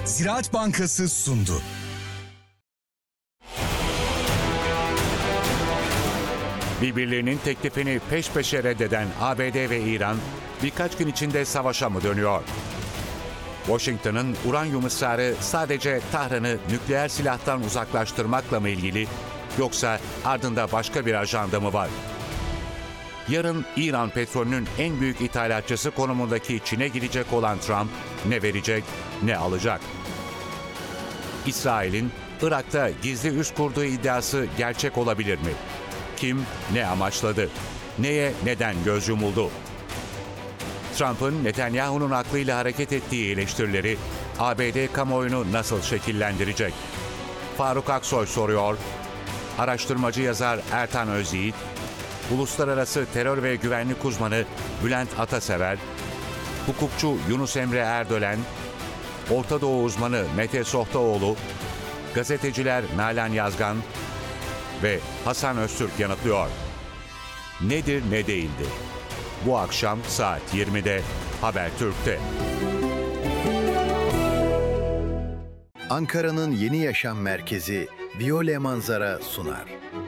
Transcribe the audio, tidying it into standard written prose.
Ziraat Bankası sundu. Birbirlerinin teklifini peş peşe reddeden ABD ve İran birkaç gün içinde savaşa mı dönüyor? Washington'ın uranyum ısrarı sadece Tahran'ı nükleer silahtan uzaklaştırmakla mı ilgili, yoksa ardında başka bir ajanda mı var? Yarın İran petrolünün en büyük ithalatçısı konumundaki Çin'e gidecek olan Trump ne verecek, ne alacak? İsrail'in Irak'ta gizli üs kurduğu iddiası gerçek olabilir mi? Kim ne amaçladı? Neye neden göz yumuldu? Trump'ın Netanyahu'nun aklıyla hareket ettiği eleştirileri ABD kamuoyunu nasıl şekillendirecek? Faruk Aksoy soruyor. Araştırmacı yazar Ertan Özyiğit, uluslararası terör ve güvenlik uzmanı Bülent Atasever, hukukçu Yunus Emre Erdölen, Orta Doğu uzmanı Mete Sohtaoğlu, gazeteciler Nalan Yazgan ve Hasan Öztürk yanıtlıyor. Nedir ne değildir? Bu akşam saat 20'de Habertürk'te. Ankara'nın yeni yaşam merkezi Viyole Manzara sunar.